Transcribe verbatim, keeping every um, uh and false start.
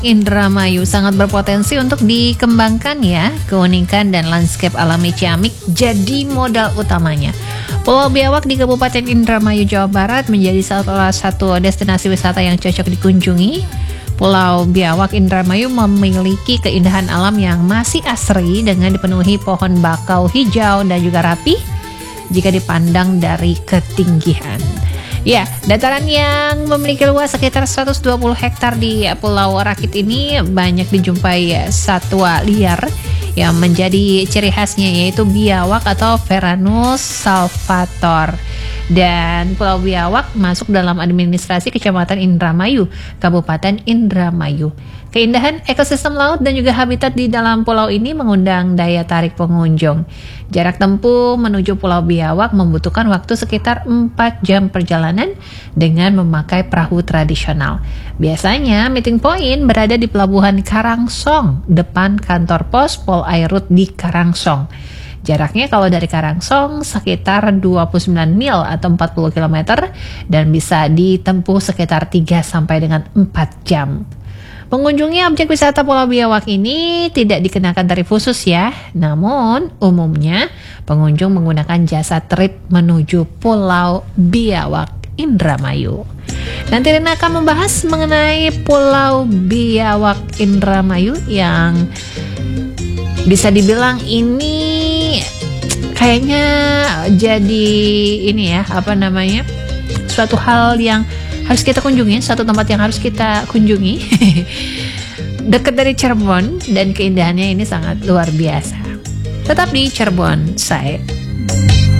Indramayu sangat berpotensi untuk dikembangkan ya. Keunikan dan landscape alami Ciamik jadi modal utamanya. Pulau Biawak di Kabupaten Indramayu, Jawa Barat menjadi salah satu destinasi wisata yang cocok dikunjungi. Pulau Biawak Indramayu memiliki keindahan alam yang masih asri dengan dipenuhi pohon bakau hijau dan juga rapi jika dipandang dari ketinggian. Ya, dataran yang memiliki luas sekitar seratus dua puluh hektar di Pulau Rakit ini banyak dijumpai satwa liar yang menjadi ciri khasnya, yaitu biawak atau Varanus salvator. Dan Pulau Biawak masuk dalam administrasi Kecamatan Indramayu, Kabupaten Indramayu. Keindahan ekosistem laut dan juga habitat di dalam pulau ini mengundang daya tarik pengunjung. Jarak tempuh menuju Pulau Biawak membutuhkan waktu sekitar empat jam perjalanan dengan memakai perahu tradisional. Biasanya meeting point berada di Pelabuhan Karangsong, depan kantor pos Pol Airut di Karangsong. Jaraknya kalau dari Karangsong sekitar dua puluh sembilan mil atau empat puluh kilometer dan bisa ditempuh sekitar tiga sampai dengan empat jam. Mengunjungi objek wisata Pulau Biawak ini tidak dikenakan tarif khusus ya. Namun umumnya pengunjung menggunakan jasa trip menuju Pulau Biawak Indramayu. Nanti Rina akan membahas mengenai Pulau Biawak Indramayu yang bisa dibilang ini kayaknya jadi ini ya, apa namanya, suatu hal yang harus kita kunjungi, satu tempat yang harus kita kunjungi. Dekat dari Cirebon dan keindahannya ini sangat luar biasa. Tetap di Cirebon, saya